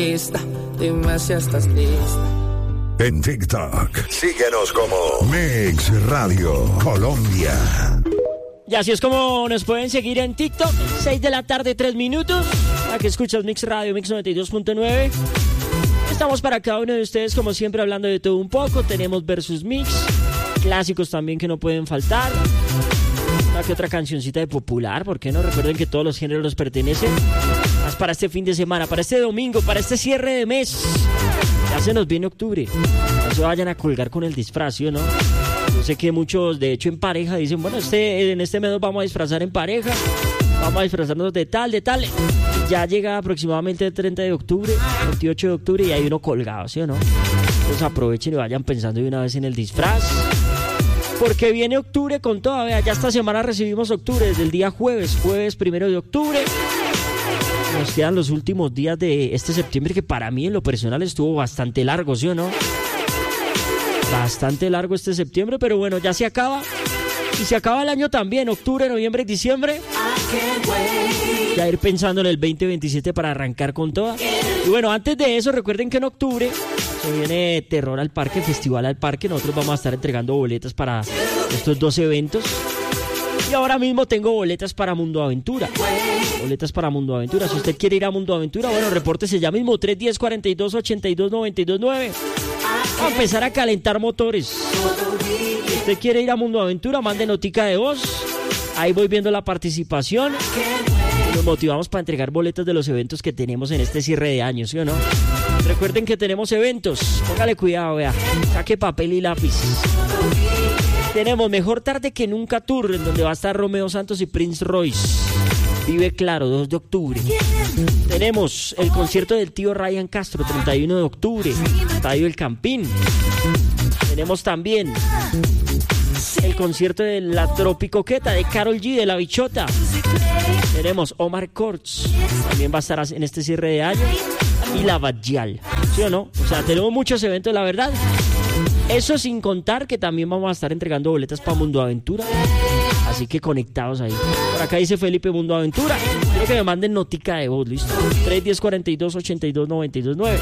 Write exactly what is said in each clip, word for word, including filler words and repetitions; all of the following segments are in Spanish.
Lista, dime si estás lista. En TikTok, síguenos como Mix Radio Colombia. Y así es como nos pueden seguir en TikTok, seis de la tarde, tres minutos. Aquí escuchas Mix Radio, Mix noventa y dos punto nueve. Estamos para cada uno de ustedes, como siempre, hablando de todo un poco. Tenemos Versus Mix, clásicos también que no pueden faltar. Una que otra cancioncita de popular, ¿por qué no? Recuerden que todos los géneros nos pertenecen. Más para este fin de semana, para este domingo, para este cierre de mes. Ya se nos viene octubre. No se vayan a colgar con el disfraz, ¿sí o no? Yo sé que muchos, de hecho, en pareja dicen, bueno, este, en este mes nos vamos a disfrazar en pareja. Vamos a disfrazarnos de tal, de tal. Ya llega aproximadamente el treinta de octubre, veintiocho de octubre, y hay uno colgado, ¿sí o no? Entonces aprovechen y vayan pensando de una vez en el disfraz. Porque viene octubre con todo. Vea, ya esta semana recibimos octubre, desde el día jueves, jueves primero de octubre. Nos quedan los últimos días de este septiembre, que para mí en lo personal estuvo bastante largo, ¿sí o no? Bastante largo este septiembre, pero bueno, ya se acaba. Y se acaba el año también, octubre, noviembre y diciembre. Ya ir pensando en el veinte veintisiete para arrancar con toda. Y bueno, antes de eso, recuerden que en octubre se viene Terror al Parque, Festival al Parque. Nosotros vamos a estar entregando boletas para estos dos eventos. Y ahora mismo tengo boletas para Mundo Aventura. Boletas para Mundo Aventura. Si usted quiere ir a Mundo Aventura, bueno, repórtese ya mismo. tres uno cero, cuarenta y dos, ochenta y dos, noventa y dos nueve. A empezar a calentar motores. Si usted quiere ir a Mundo Aventura, mande notica de voz. Ahí voy viendo la participación. Y nos motivamos para entregar boletas de los eventos que tenemos en este cierre de año, ¿sí o no? Recuerden que tenemos eventos. Póngale cuidado, vea. Saque papel y lápiz. Tenemos Mejor Tarde que Nunca Tour, en donde va a estar Romeo Santos y Prince Royce. Vive Claro, dos de octubre. Tenemos el concierto del tío Ryan Castro, treinta y uno de octubre, Estadio El Campín. Tenemos también el concierto de La Tropicoqueta, de Karol G, de La Bichota. Tenemos Omar Courtz, también va a estar en este cierre de año. Y La Badial, ¿sí o no? O sea, tenemos muchos eventos, la verdad. Eso sin contar que también vamos a estar entregando boletas para Mundo Aventura. Así que conectados ahí. Por acá dice Felipe, Mundo Aventura. Quiero que me manden notica de voz, ¿listo? tres uno cero, cuarenta y dos, ochenta y dos, noventa y dos nueve.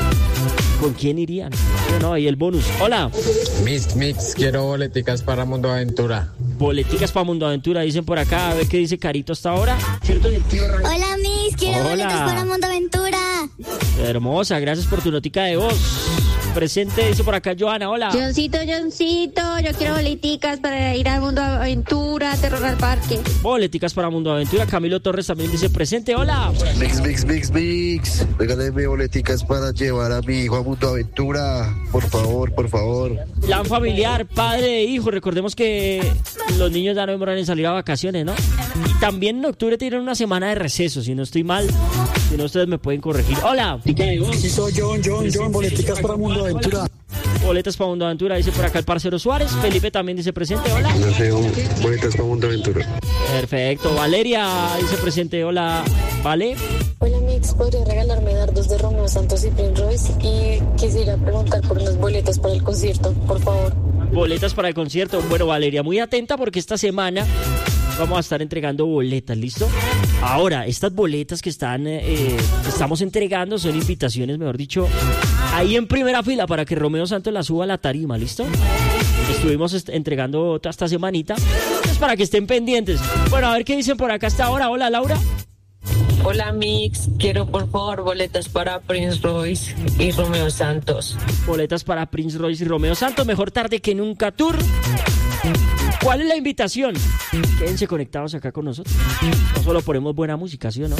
¿Con quién irían? No, ahí el bonus. Hola. Mix, mix, quiero boleticas para Mundo Aventura. Boleticas para Mundo Aventura, dicen por acá. A ver qué dice Carito hasta ahora. ¿Cierto? Hola, Mix, quiero Hola. boletas para Mundo Aventura. Hermosa, gracias por tu notica de voz. Presente, dice por acá Joana, hola. Johncito, Johncito, yo quiero boleticas para ir al Mundo Aventura, Terror al Parque. Boleticas para Mundo Aventura. Camilo Torres también dice presente, hola. Mix, mix, mix, mix. Regáleme boleticas para llevar a mi hijo a Mundo Aventura. Por favor, por favor. Plan familiar, padre e hijo. Recordemos que los niños ya no demoran en salir a vacaciones, ¿no? Y también en octubre tienen una semana de receso, si no estoy mal. Si no, ustedes me pueden corregir. Hola. Sí, soy John, John, John. Boleticas para Mundo Aventura. Boletas para Mundo Aventura, dice por acá el parcero Suárez. Felipe también dice presente, hola. No sé, boletas para Mundo Aventura. Perfecto. Valeria dice presente, hola. Vale. Hola, Mix, ¿podría regalarme dardos de Romeo Santos y Prince Royce? Y quisiera preguntar por unas boletas para el concierto, por favor. Boletas para el concierto. Bueno, Valeria, muy atenta porque esta semana vamos a estar entregando boletas, ¿listo? Ahora, estas boletas que están eh, que estamos entregando son invitaciones, mejor dicho, ahí en primera fila para que Romeo Santos la suba a la tarima, ¿listo? Estuvimos est- entregando toda esta semanita, es para que estén pendientes. Bueno, a ver qué dicen por acá hasta ahora. Hola, Laura. Hola, Mix, quiero por favor boletas para Prince Royce y Romeo Santos. Boletas para Prince Royce y Romeo Santos, Mejor Tarde que Nunca Tour. ¿Cuál es la invitación? Quédense conectados acá con nosotros. No solo ponemos buena música, ¿sí o no?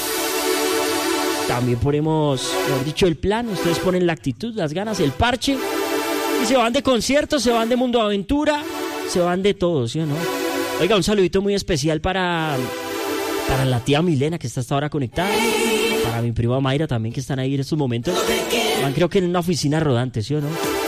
También ponemos, mejor dicho, el plan. Ustedes ponen la actitud, las ganas, el parche. Y se van de conciertos, se van de Mundo Aventura, se van de todo, ¿sí o no? Oiga, un saludito muy especial para, para la tía Milena, que está hasta ahora conectada. Para mi prima Mayra también, que están ahí en estos momentos. Van, creo que en una oficina rodante, ¿sí o no?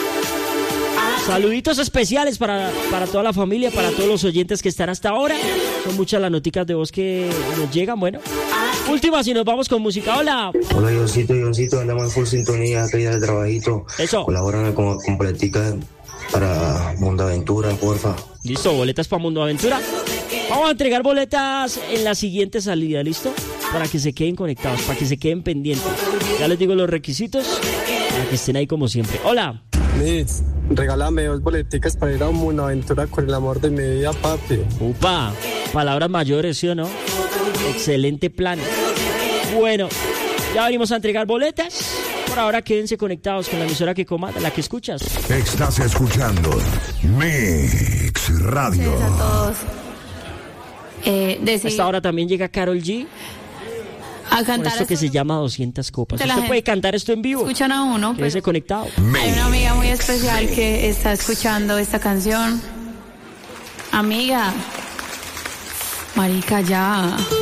Saluditos especiales para, para toda la familia, para todos los oyentes que están hasta ahora. Son muchas las noticas de voz que nos llegan. Bueno, últimas y nos vamos con música. Hola. Hola, Johncito, Johncito, andamos en full sintonía, caída de trabajito. Eso. Colabórame con completica para Mundo Aventura, porfa. Listo, boletas para Mundo Aventura. Vamos a entregar boletas en la siguiente salida, ¿listo? para que se queden conectados, para que se queden pendientes. Ya les digo los requisitos para que estén ahí como siempre. Hola. Mix, regálame dos boleticas para ir a Mundo Aventura con el amor de mi vida, papi. Upa, palabras mayores, ¿sí o no? Excelente plan. Bueno, ya venimos a entregar boletas. Por ahora quédense conectados con la emisora que comanda, la que escuchas. Estás escuchando Mix Radio. Gracias a todos. Eh, decir... Hasta ahora también llega Karol G. A cantar esto que se llama doscientas copas. Usted gente. puede cantar esto en vivo. Escuchan a uno. Quédese pero... conectado. Hay una amiga muy especial que está escuchando esta canción. Amiga. Marica, ya.